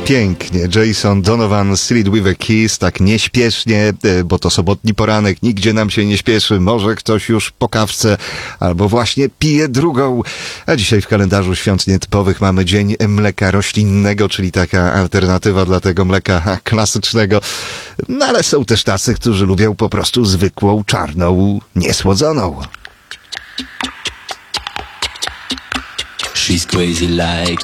Pięknie. Jason Donovan, Silly with a Kiss, tak nieśpiesznie, bo to sobotni poranek, nigdzie nam się nie śpieszy. Może ktoś już po kawce albo właśnie pije drugą. A dzisiaj w kalendarzu świąt nietypowych mamy Dzień Mleka Roślinnego, czyli taka alternatywa dla tego mleka klasycznego. No ale są też tacy, którzy lubią po prostu zwykłą, czarną, niesłodzoną. She's crazy like